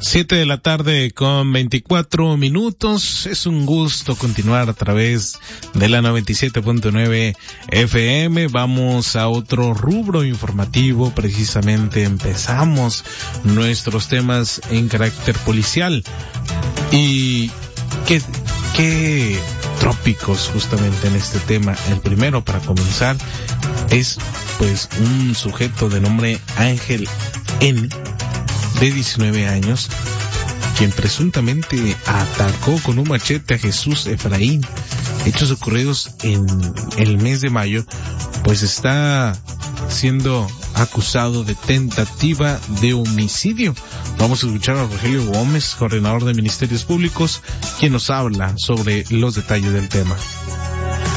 7:24 p.m. Es un gusto continuar a través de la 97.9 FM. Vamos a otro rubro informativo. Precisamente empezamos nuestros temas en carácter policial. Y qué trópicos justamente en este tema. El primero, para comenzar, es pues un sujeto de nombre Ángel N, de 19 años, quien presuntamente atacó con un machete a Jesús Efraín. Hechos ocurridos en el mes de mayo, pues está siendo acusado de tentativa de homicidio. Vamos a escuchar a Rogelio Gómez, coordinador de Ministerios Públicos, quien nos habla sobre los detalles del tema.